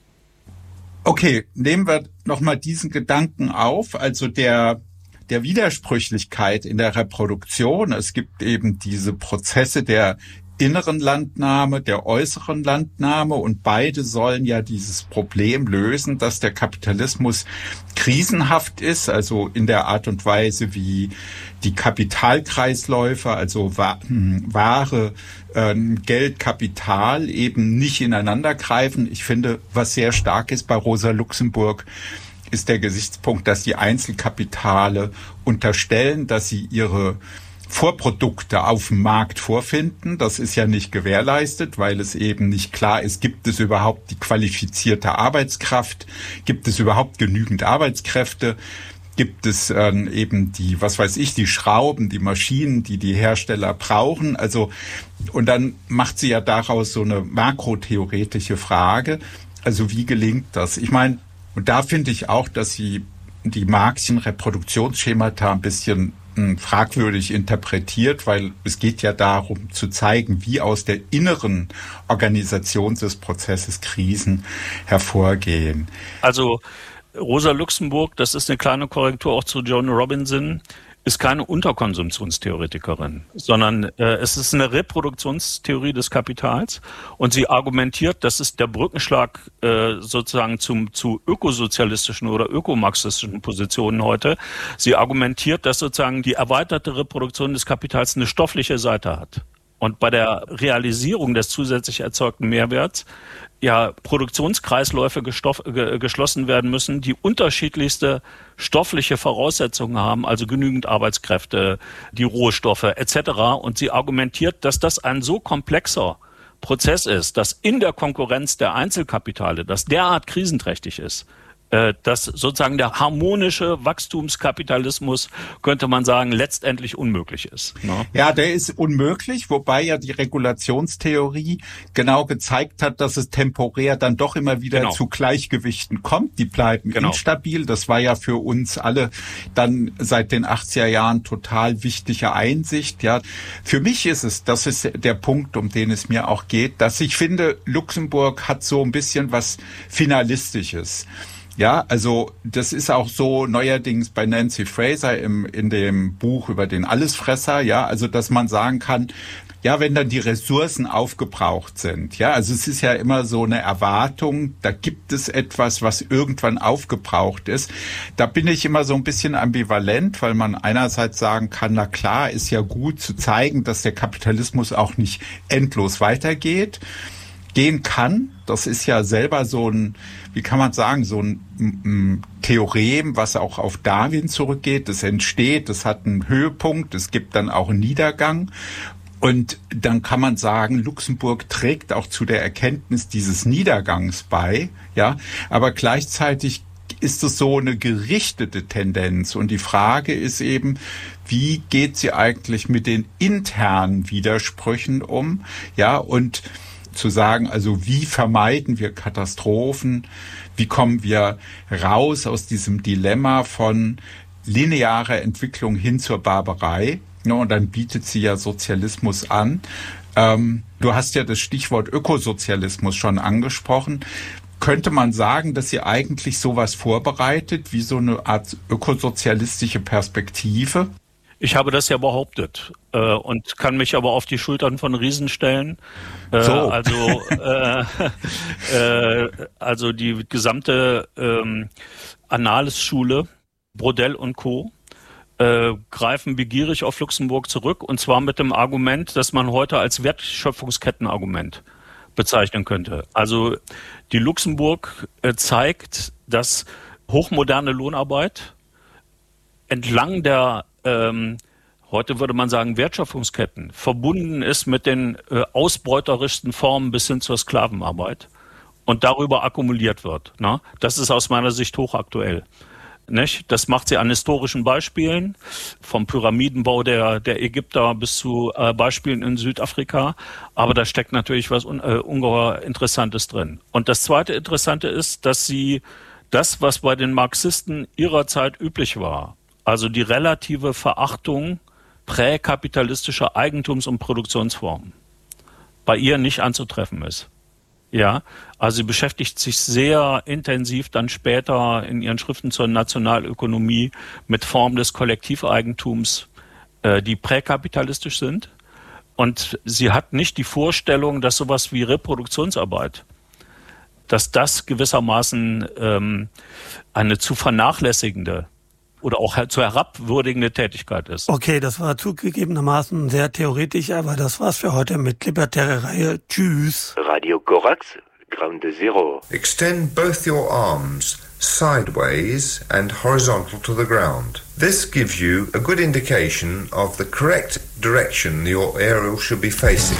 Okay, nehmen wir nochmal diesen Gedanken auf, also der, der Widersprüchlichkeit in der Reproduktion. Es gibt eben diese Prozesse der inneren Landnahme, der äußeren Landnahme, und beide sollen ja dieses Problem lösen, dass der Kapitalismus krisenhaft ist, also in der Art und Weise, wie die Kapitalkreisläufe, also Ware, Geld, Kapital eben nicht ineinander greifen. Ich finde, was sehr stark ist bei Rosa Luxemburg, ist der Gesichtspunkt, dass die Einzelkapitale unterstellen, dass sie ihre Vorprodukte auf dem Markt vorfinden. Das ist ja nicht gewährleistet, weil es eben nicht klar ist, gibt es überhaupt die qualifizierte Arbeitskraft, gibt es überhaupt genügend Arbeitskräfte, gibt es ähm, eben die, was weiß ich, die Schrauben, die Maschinen, die die Hersteller brauchen. Also, und dann macht sie ja daraus so eine makrotheoretische Frage. Also wie gelingt das? Ich meine, und da finde ich auch, dass sie die Marxischen Reproduktionsschemata ein bisschen fragwürdig interpretiert, weil es geht ja darum zu zeigen, wie aus der inneren Organisation des Prozesses Krisen hervorgehen. Also Rosa Luxemburg, das ist eine kleine Korrektur auch zu Joan Robinson, ist keine Unterkonsumptionstheoretikerin, sondern äh, es ist eine Reproduktionstheorie des Kapitals und sie argumentiert, das ist der Brückenschlag äh, sozusagen zum, zu ökosozialistischen oder ökomarxistischen Positionen heute. Sie argumentiert, dass sozusagen die erweiterte Reproduktion des Kapitals eine stoffliche Seite hat. Und bei der Realisierung des zusätzlich erzeugten Mehrwerts ja Produktionskreisläufe gestoff, ge, geschlossen werden müssen, die unterschiedlichste stoffliche Voraussetzungen haben, also genügend Arbeitskräfte, die Rohstoffe et cetera. Und sie argumentiert, dass das ein so komplexer Prozess ist, dass in der Konkurrenz der Einzelkapitale das derart krisenträchtig ist, dass sozusagen der harmonische Wachstumskapitalismus, könnte man sagen, letztendlich unmöglich ist. Ne? Ja, der ist unmöglich, wobei ja die Regulationstheorie genau gezeigt hat, dass es temporär dann doch immer wieder genau. zu Gleichgewichten kommt. Die bleiben genau. instabil. Das war ja für uns alle dann seit den achtziger Jahren total wichtige Einsicht. Ja, für mich ist es, das ist der Punkt, um den es mir auch geht, dass ich finde, Luxemburg hat so ein bisschen was Finalistisches. Ja, also das ist auch so neuerdings bei Nancy Fraser im, in dem Buch über den Allesfresser, ja, also dass man sagen kann, ja, wenn dann die Ressourcen aufgebraucht sind, ja, also es ist ja immer so eine Erwartung, da gibt es etwas, was irgendwann aufgebraucht ist. Da bin ich immer so ein bisschen ambivalent, weil man einerseits sagen kann, na klar, ist ja gut zu zeigen, dass der Kapitalismus auch nicht endlos weitergeht. Gehen kann, das ist ja selber so ein, wie kann man sagen, so ein m- Theorem, was auch auf Darwin zurückgeht. Das entsteht, das hat einen Höhepunkt, es gibt dann auch einen Niedergang. Und dann kann man sagen, Luxemburg trägt auch zu der Erkenntnis dieses Niedergangs bei, ja. Aber gleichzeitig ist es so eine gerichtete Tendenz. Und die Frage ist eben, wie geht sie eigentlich mit den internen Widersprüchen um, ja, und zu sagen, also wie vermeiden wir Katastrophen, wie kommen wir raus aus diesem Dilemma von linearer Entwicklung hin zur Barbarei. Ja, und dann bietet sie ja Sozialismus an. Ähm, du hast ja das Stichwort Ökosozialismus schon angesprochen. Könnte man sagen, dass sie eigentlich sowas vorbereitet, wie so eine Art ökosozialistische Perspektive? Ich habe das ja behauptet äh, und kann mich aber auf die Schultern von Riesen stellen. Äh, so. Also, äh, äh, also die gesamte ähm, Annales-Schule, Brodel und Co., äh, greifen begierig auf Luxemburg zurück, und zwar mit dem Argument, das man heute als Wertschöpfungskettenargument bezeichnen könnte. Also die Luxemburg äh, zeigt, dass hochmoderne Lohnarbeit entlang der ähm, heute würde man sagen Wertschöpfungsketten verbunden ist mit den äh, ausbeuterischsten Formen bis hin zur Sklavenarbeit und darüber akkumuliert wird. Ne? Das ist aus meiner Sicht hochaktuell. Nicht? Das macht sie an historischen Beispielen, vom Pyramidenbau der, der Ägypter bis zu äh, Beispielen in Südafrika. Aber da steckt natürlich was un, äh, ungeheuer Interessantes drin. Und das zweite Interessante ist, dass sie das, was bei den Marxisten ihrer Zeit üblich war, also die relative Verachtung präkapitalistischer Eigentums- und Produktionsformen, bei ihr nicht anzutreffen ist. Ja, also sie beschäftigt sich sehr intensiv dann später in ihren Schriften zur Nationalökonomie mit Formen des Kollektiveigentums, äh, die präkapitalistisch sind. Und sie hat nicht die Vorstellung, dass sowas wie Reproduktionsarbeit, dass das gewissermaßen ähm, eine zu vernachlässigende oder auch zu herabwürdigende Tätigkeit ist. Okay, das war zugegebenermaßen sehr theoretisch, aber das war's für heute mit Libertäre Reihe. Tschüss. Radio Corax, Ground Zero. Extend both your arms sideways and horizontal to the ground. This gives you a good indication of the correct direction your aerial should be facing.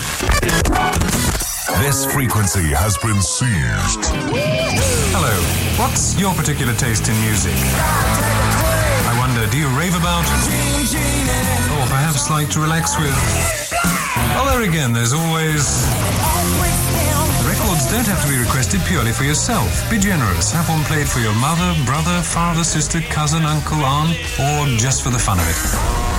This frequency has been seized. Hello, what's your particular taste in music? I wonder, do you rave about? Or perhaps like to relax with? Well, there there again, there's always... Records don't have to be requested purely for yourself. Be generous. Have one played for your mother, brother, father, sister, cousin, uncle, aunt, or just for the fun of it.